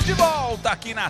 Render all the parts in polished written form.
de volta aqui na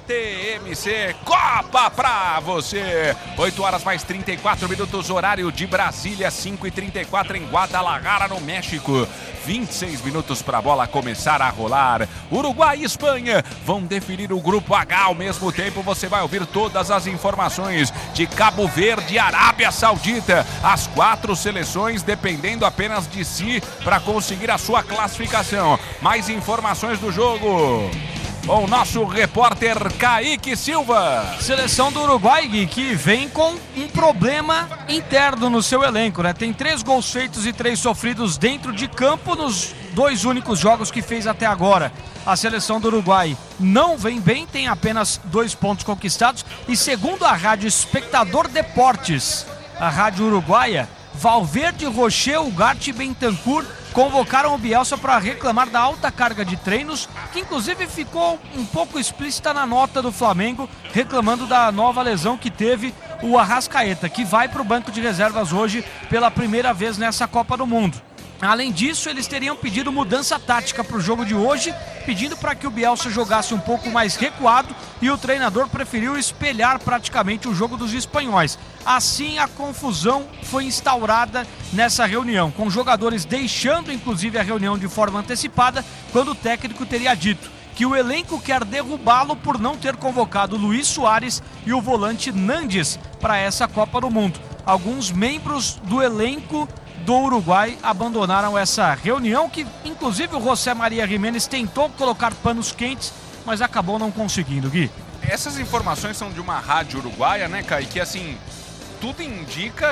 TMC Copa pra você. 8 horas mais 34 minutos, horário de Brasília, 5h34 em Guadalajara, no México. 26 minutos para a bola começar a rolar. Uruguai e Espanha vão definir o grupo H. Ao mesmo tempo você vai ouvir todas as informações de Cabo Verde e Arábia Saudita. As 4 seleções dependendo apenas de si para conseguir a sua classificação. Mais informações do jogo com o nosso repórter Kaique Silva. Seleção do Uruguai, Gui, que vem com um problema interno no seu elenco, né? Tem 3 gols feitos e 3 sofridos dentro de campo nos 2 únicos jogos que fez até agora. A seleção do Uruguai não vem bem, tem apenas 2 pontos conquistados e, segundo a rádio Espectador Deportes, a rádio uruguaia, Valverde, Rocher, Ugarte e Bentancur convocaram o Bielsa para reclamar da alta carga de treinos, que inclusive ficou um pouco explícita na nota do Flamengo, reclamando da nova lesão que teve o Arrascaeta, que vai para o banco de reservas hoje pela primeira vez nessa Copa do Mundo. Além disso, eles teriam pedido mudança tática para o jogo de hoje, pedindo para que o Bielsa jogasse um pouco mais recuado e o treinador preferiu espelhar praticamente o jogo dos espanhóis. Assim, a confusão foi instaurada nessa reunião, com jogadores deixando inclusive a reunião de forma antecipada, quando o técnico teria dito que o elenco quer derrubá-lo por não ter convocado Luis Soares e o volante Nandes para essa Copa do Mundo. Alguns membros do elenco do Uruguai abandonaram essa reunião, que inclusive o José Maria Jiménez tentou colocar panos quentes, mas acabou não conseguindo, Gui. Essas informações são de uma rádio uruguaia, né, Kaique? Que assim, tudo indica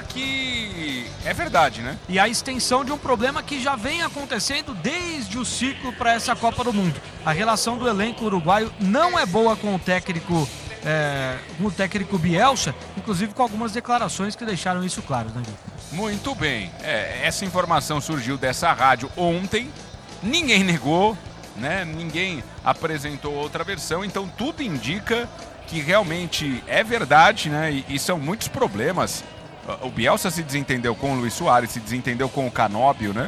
que é verdade, né? E a extensão de um problema que já vem acontecendo desde o ciclo para essa Copa do Mundo. A relação do elenco uruguaio não é boa com o técnico Bielsa, inclusive com algumas declarações que deixaram isso claro, né, Gui? Muito bem. Essa informação surgiu dessa rádio ontem, ninguém negou, né? Ninguém apresentou outra versão, então tudo indica que realmente é verdade, né? E são muitos problemas. O Bielsa se desentendeu com o Luis Soares, se desentendeu com o Canóbio, né?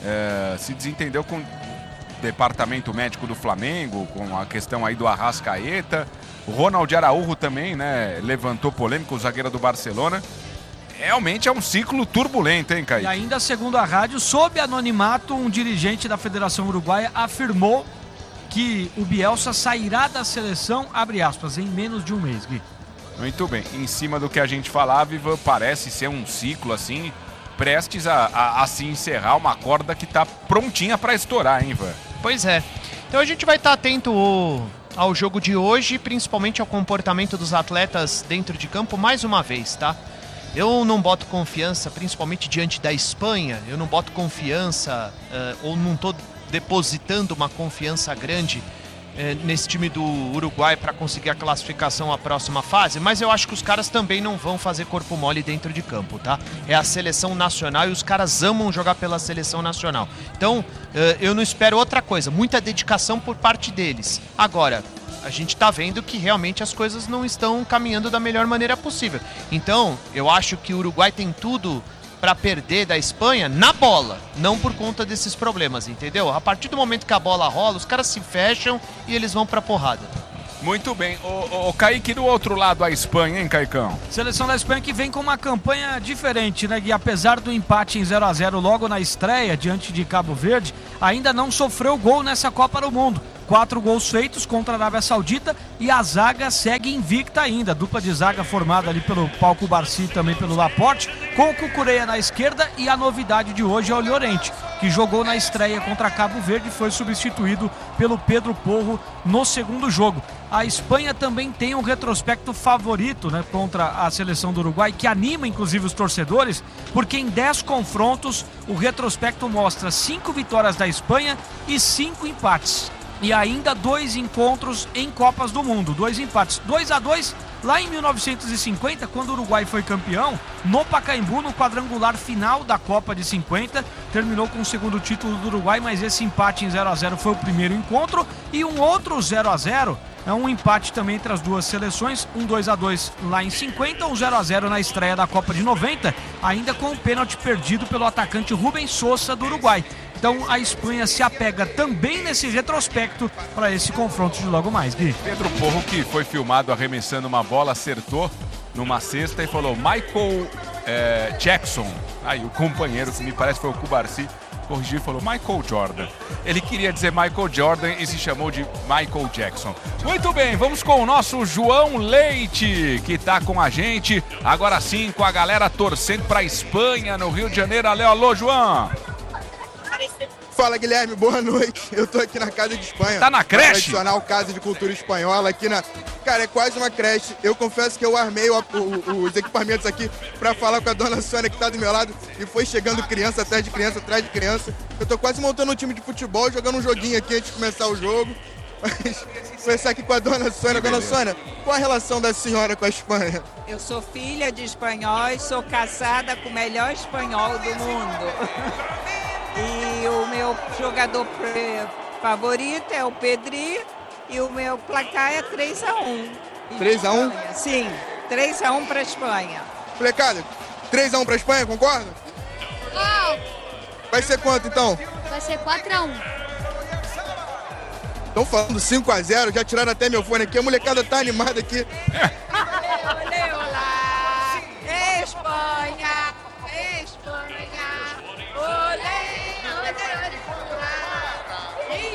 Se desentendeu com o departamento médico do Flamengo, com a questão aí do Arrascaeta. O Ronald Araújo também, né? Levantou polêmica, o zagueiro do Barcelona. Realmente é um ciclo turbulento, hein, Kaique? E ainda, segundo a rádio, sob anonimato, um dirigente da Federação Uruguaia afirmou que o Bielsa sairá da seleção, abre aspas, em menos de um mês, Gui. Muito bem. Em cima do que a gente falava, Ivan, parece ser um ciclo, assim, prestes a se encerrar, uma corda que tá prontinha para estourar, hein, Ivan? Pois é. Então a gente vai estar atento ao jogo de hoje, principalmente ao comportamento dos atletas dentro de campo, mais uma vez, tá? Eu não boto confiança, principalmente diante da Espanha, eu não boto confiança, ou não estou depositando uma confiança grande nesse time do Uruguai para conseguir a classificação à próxima fase, mas eu acho que os caras também não vão fazer corpo mole dentro de campo, tá? É a seleção nacional e os caras amam jogar pela seleção nacional. Então, eu não espero outra coisa, muita dedicação por parte deles. Agora, a gente tá vendo que realmente as coisas não estão caminhando da melhor maneira possível. Então, eu acho que o Uruguai tem tudo para perder da Espanha na bola, não por conta desses problemas, entendeu? A partir do momento que a bola rola, os caras se fecham e eles vão pra porrada. Muito bem. O Kaique, do outro lado, a Espanha, hein, Caicão? Seleção da Espanha que vem com uma campanha diferente, né? E apesar do empate em 0-0 logo na estreia, diante de Cabo Verde, ainda não sofreu gol nessa Copa do Mundo. 4 gols feitos contra a Arábia Saudita e a zaga segue invicta ainda. A dupla de zaga formada ali pelo Pau Cubarsí e também pelo Laporte, com o Cucurella na esquerda, e a novidade de hoje é o Llorente, que jogou na estreia contra Cabo Verde e foi substituído pelo Pedro Porro no segundo jogo. A Espanha também tem um retrospecto favorito, né, contra a seleção do Uruguai, que anima inclusive os torcedores, porque em 10 confrontos o retrospecto mostra 5 vitórias da Espanha e 5 empates. E ainda 2 encontros em Copas do Mundo, 2 empates, 2-2 lá em 1950, quando o Uruguai foi campeão, no Pacaembu, no quadrangular final da Copa de 50, terminou com o segundo título do Uruguai, mas esse empate em 0-0 foi o primeiro encontro, e um outro 0-0 É um empate também entre as duas seleções, um 2-2 lá em 50, um 0-0 na estreia da Copa de 90, ainda com o pênalti perdido pelo atacante Rubens Sousa do Uruguai. Então a Espanha se apega também nesse retrospecto para esse confronto de logo mais, Gui. Pedro Porro, que foi filmado arremessando uma bola, acertou numa cesta e falou Michael Jackson. Aí o companheiro, que me parece foi o Cubarci, corrigiu e falou Michael Jordan. Ele queria dizer Michael Jordan e se chamou de Michael Jackson. Muito bem, vamos com o nosso João Leite, que tá com a gente. Agora sim, com a galera torcendo pra Espanha, no Rio de Janeiro. Alô, João. Fala, Guilherme, boa noite. Eu tô aqui na Casa de Espanha. Tá na creche? Tradicional Casa de Cultura Espanhola aqui na... Cara, é quase uma creche. Eu confesso que eu armei os equipamentos aqui pra falar com a dona Sônia, que tá do meu lado, e foi chegando criança atrás de criança, atrás de criança. Eu tô quase montando um time de futebol, jogando um joguinho aqui antes de começar o jogo. Mas conversar aqui com a dona Sônia. Dona Sônia, qual a relação da senhora com a Espanha? Eu sou filha de espanhóis, sou casada com o melhor espanhol do mundo. E o meu jogador favorito é o Pedri e o meu placar é 3-1. 3-1? Sim, 3-1 para a Espanha. Molecada, 3-1 pra Espanha, concorda? Não, Vai ser quanto então? vai ser 4-1. Estão falando 5-0, já tiraram até meu fone aqui, a molecada tá animada aqui. Olê, olá! Espanha! Espanha! Olê, olê, olê!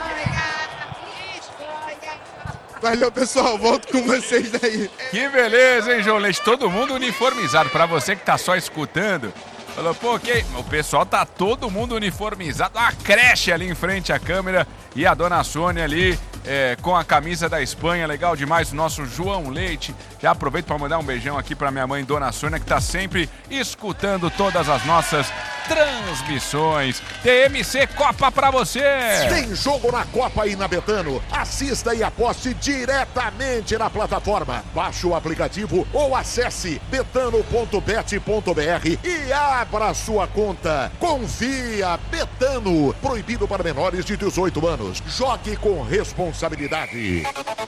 Espanha! Valeu, pessoal, volto com vocês daí. Que beleza, hein, João Leite? Todo mundo uniformizado. Pra você que tá só escutando, falou, pô, o pessoal tá todo mundo uniformizado. Uma creche ali em frente à câmera e a dona Sônia ali com a camisa da Espanha. Legal demais, o nosso João Leite. Já aproveito para mandar um beijão aqui pra minha mãe, dona Sônia, que tá sempre escutando todas as nossas transmissões. TMC Copa pra você! Tem jogo na Copa e na Betano. Assista e aposte diretamente na plataforma. Baixe o aplicativo ou acesse betano.bet.br e abra sua conta. Confia, Betano. Proibido para menores de 18 anos. Jogue com responsabilidade.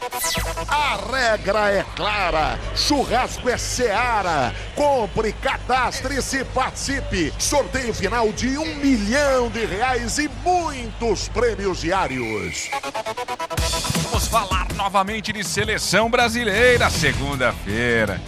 A regra é clara. Churrasco é Seara. Compre, cadastre-se, participe. Sorteio final de R$1 milhão e muitos prêmios diários. Vamos falar novamente de seleção brasileira. Segunda-feira,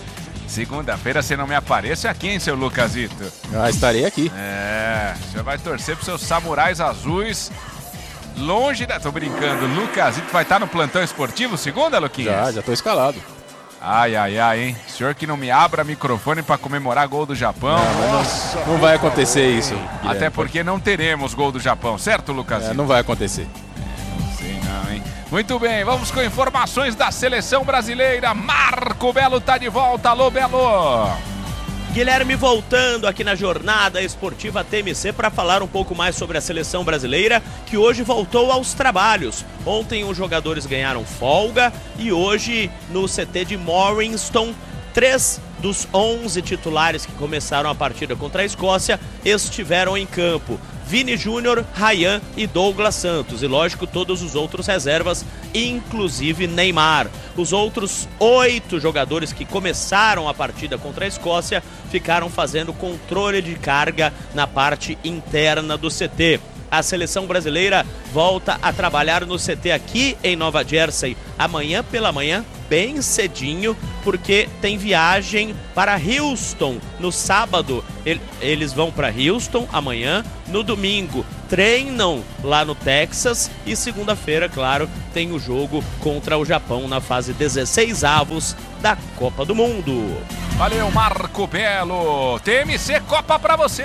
você não me aparece aqui, hein, seu Lucasito? Estarei aqui. Você vai torcer pros seus samurais azuis. Longe da... Tô brincando, Lucasito vai estar no plantão esportivo segunda, Luquinhas? Já tô escalado. Ai, hein? Senhor que não me abra microfone pra comemorar gol do Japão. Não vai acontecer isso, Guilherme. Até porque não teremos gol do Japão, certo, Lucasito? Não vai acontecer. Não sei não, hein? Muito bem, vamos com informações da seleção brasileira. Marco Belo tá de volta. Alô, Belo! Guilherme voltando aqui na Jornada Esportiva TMC para falar um pouco mais sobre a seleção brasileira, que hoje voltou aos trabalhos. Ontem os jogadores ganharam folga e hoje no CT de Morriston, 3 dos 11 titulares que começaram a partida contra a Escócia estiveram em campo. Vini Júnior, Ryan e Douglas Santos. E lógico, todos os outros reservas, inclusive Neymar. Os outros 8 jogadores que começaram a partida contra a Escócia ficaram fazendo controle de carga na parte interna do CT. A seleção brasileira volta a trabalhar no CT aqui em Nova Jersey amanhã pela manhã, bem cedinho, porque tem viagem para Houston no sábado. Eles vão para Houston amanhã, no domingo treinam lá no Texas e segunda-feira, claro, tem o jogo contra o Japão na fase 16avos da Copa do Mundo. Valeu, Marco Belo. TMC Copa pra você.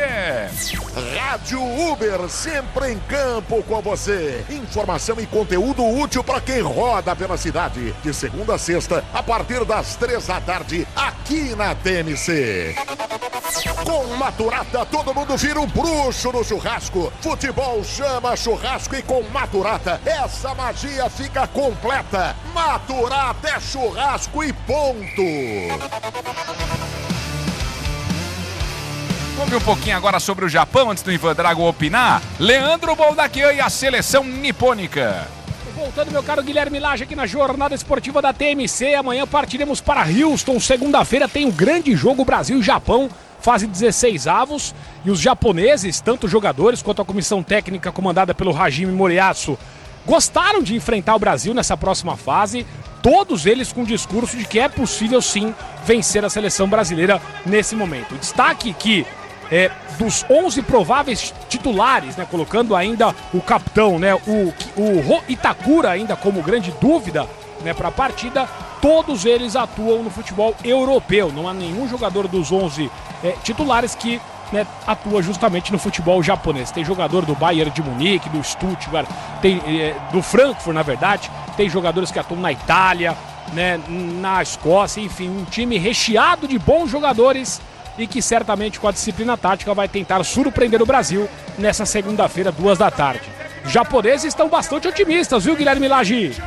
Rádio Uber, sempre em campo com você. Informação e conteúdo útil para quem roda pela cidade. De segunda a sexta, a partir das 3 da tarde, aqui na TMC. Com Maturata, todo mundo vira um bruxo no churrasco. Futebol chama churrasco e com Maturata, essa magia fica completa. Maturata é churrasco e ponto. Vamos ver um pouquinho agora sobre o Japão, antes do Ivan Drago opinar. Leandro Boldaquian e a seleção nipônica. Voltando, meu caro Guilherme Lage, aqui na jornada esportiva da TMC. Amanhã partiremos para Houston. Segunda-feira tem um grande jogo Brasil e Japão, fase 16avos. E os japoneses, tanto os jogadores quanto a comissão técnica comandada pelo Hajime Moriyasu, gostaram de enfrentar o Brasil nessa próxima fase. Todos eles com o discurso de que é possível sim vencer a seleção brasileira nesse momento. Destaque que dos 11 prováveis titulares, né, colocando ainda o capitão, né, o Itakura ainda como grande dúvida, né, para a partida, todos eles atuam no futebol europeu. Não há nenhum jogador dos 11 titulares que, né, atua justamente no futebol japonês. Tem jogador do Bayern de Munique, do Stuttgart, tem do Frankfurt, na verdade. Tem jogadores que atuam na Itália, né, na Escócia, enfim, um time recheado de bons jogadores e que certamente com a disciplina tática vai tentar surpreender o Brasil nessa segunda-feira, 14h. Os japoneses estão bastante otimistas, viu, Guilherme Lage?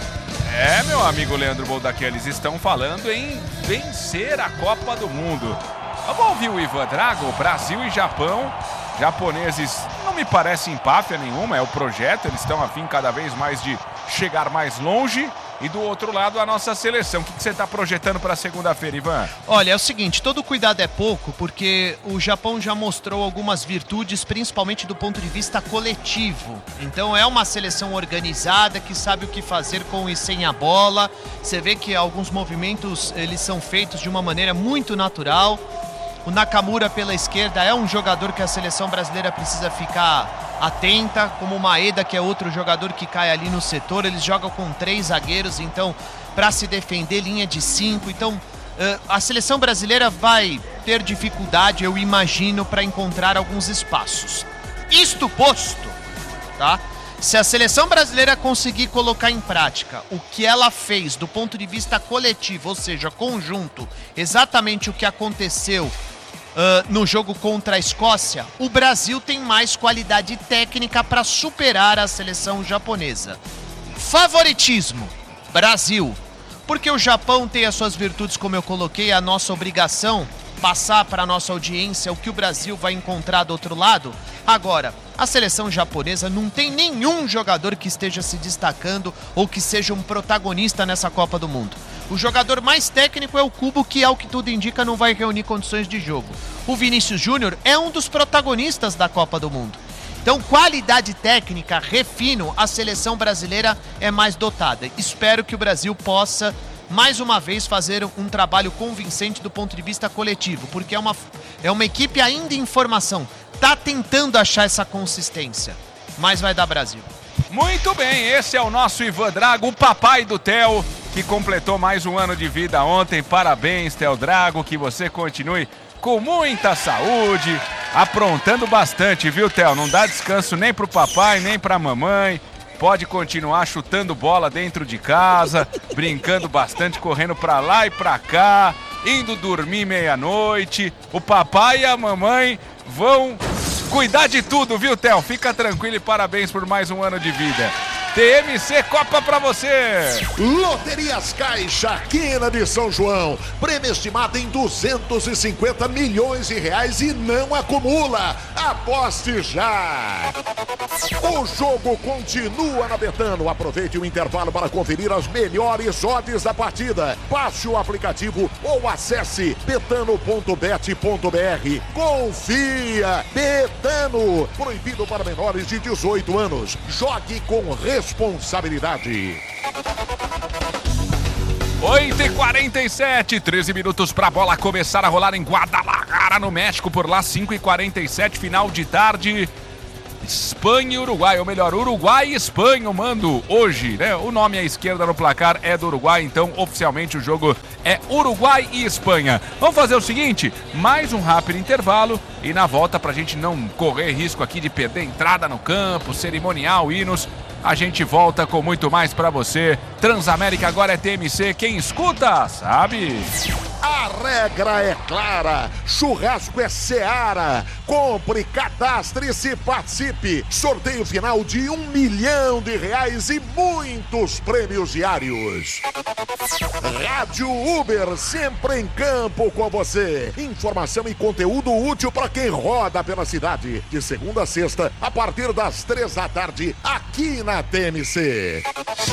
Meu amigo Leandro Boldaquia, eles estão falando em vencer a Copa do Mundo. Vamos ouvir o Ivan Drago, Brasil e Japão. Japoneses não me parece empáfia nenhuma, é o projeto, eles estão a fim cada vez mais de chegar mais longe. E do outro lado, a nossa seleção. O que você está projetando para segunda-feira, Ivan? Olha, é o seguinte, todo cuidado é pouco, porque o Japão já mostrou algumas virtudes, principalmente do ponto de vista coletivo. Então é uma seleção organizada, que sabe o que fazer com e sem a bola. Você vê que alguns movimentos, eles são feitos de uma maneira muito natural. O Nakamura pela esquerda é um jogador que a seleção brasileira precisa ficar atenta, como o Maeda, que é outro jogador que cai ali no setor. Eles jogam com 3 zagueiros, então, para se defender, linha de 5. Então, a seleção brasileira vai ter dificuldade, eu imagino, para encontrar alguns espaços. Isto posto, tá? Se a seleção brasileira conseguir colocar em prática o que ela fez do ponto de vista coletivo, ou seja, conjunto, exatamente o que aconteceu no jogo contra a Escócia, o Brasil tem mais qualidade técnica para superar a seleção japonesa. Favoritismo, Brasil. Porque o Japão tem as suas virtudes, como eu coloquei, a nossa obrigação passar para a nossa audiência o que o Brasil vai encontrar do outro lado. Agora, a seleção japonesa não tem nenhum jogador que esteja se destacando ou que seja um protagonista nessa Copa do Mundo. O jogador mais técnico é o Kubo, que, ao que tudo indica, não vai reunir condições de jogo. O Vinícius Júnior é um dos protagonistas da Copa do Mundo. Então, qualidade técnica, refino, a seleção brasileira é mais dotada. Espero que o Brasil possa, mais uma vez, fazer um trabalho convincente do ponto de vista coletivo, porque é uma equipe ainda em formação. Tá tentando achar essa consistência, mas vai dar Brasil. Muito bem, esse é o nosso Ivan Drago, o papai do Theo, que completou mais um ano de vida ontem. Parabéns, Theo Drago, que você continue com muita saúde, aprontando bastante, viu, Theo? Não dá descanso nem pro papai, nem pra mamãe. Pode continuar chutando bola dentro de casa, brincando bastante, correndo pra lá e pra cá, indo dormir meia-noite. O papai e a mamãe vão cuidar de tudo, viu, Theo? Fica tranquilo e parabéns por mais um ano de vida. TMC Copa pra você! Loterias Caixa, Quina de São João. Prêmio estimado em 250 milhões de reais e não acumula. Aposte já! O jogo continua na Betano. Aproveite o intervalo para conferir as melhores odds da partida. Baixe o aplicativo ou acesse betano.bet.br. Confia! Betano! Proibido para menores de 18 anos. Jogue com responsabilidade. 8h47, 13 minutos para a bola começar a rolar em Guadalajara, no México. Por lá, 5h47, final de tarde. Espanha e Uruguai, ou melhor, Uruguai e Espanha, o mando hoje, né? O nome à esquerda no placar é do Uruguai, então oficialmente o jogo é Uruguai e Espanha. Vamos fazer o seguinte, mais um rápido intervalo e na volta, pra gente não correr risco aqui de perder entrada no campo, cerimonial, hinos, a gente volta com muito mais pra você. Transamérica agora é TMC, quem escuta sabe. A regra é clara, churrasco é Seara. Compre, cadastre-se e participe. Sorteio final de R$1 milhão e muitos prêmios diários. Rádio Uber, sempre em campo com você. Informação e conteúdo útil para quem roda pela cidade. De segunda a sexta, a partir das 3 da tarde, aqui na TMC.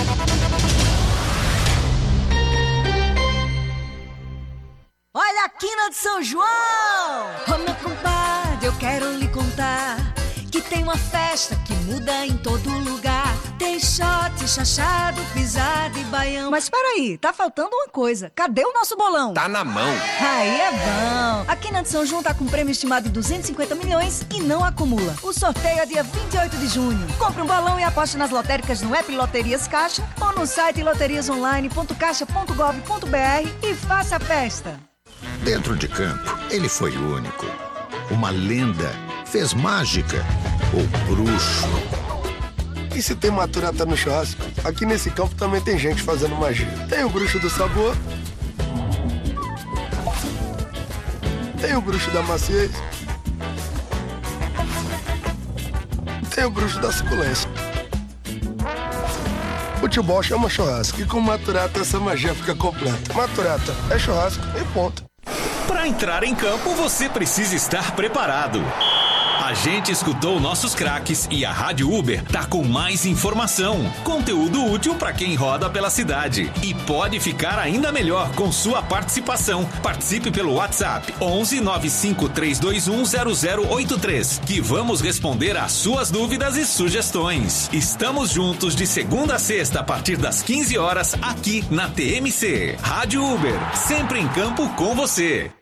Olha a quina de São João! Ô meu compadre, eu quero lhe contar que tem uma festa que muda em todo lugar. Tem shot, chachado, pisada e baião. Mas peraí, tá faltando uma coisa. Cadê o nosso bolão? Tá na mão. Aí é bom. A quina de São João tá com prêmio estimado de 250 milhões e não acumula. O sorteio é dia 28 de junho. Compre um bolão e aposte nas lotéricas no app Loterias Caixa ou no site loteriasonline.caixa.gov.br e faça a festa. Dentro de campo, ele foi único. Uma lenda, fez mágica, o bruxo. E se tem maturata no churrasco, aqui nesse campo também tem gente fazendo magia. Tem o bruxo do sabor, tem o bruxo da maciez, tem o bruxo da suculência. Futebol chama churrasco e com maturata essa magia fica completa. Maturata é churrasco e ponto. Para entrar em campo, você precisa estar preparado. A gente escutou nossos craques e a Rádio Uber tá com mais informação, conteúdo útil para quem roda pela cidade. E pode ficar ainda melhor com sua participação. Participe pelo WhatsApp 11 95 321 0083, que vamos responder às suas dúvidas e sugestões. Estamos juntos de segunda a sexta a partir das 15 horas aqui na TMC. Rádio Uber, sempre em campo com você.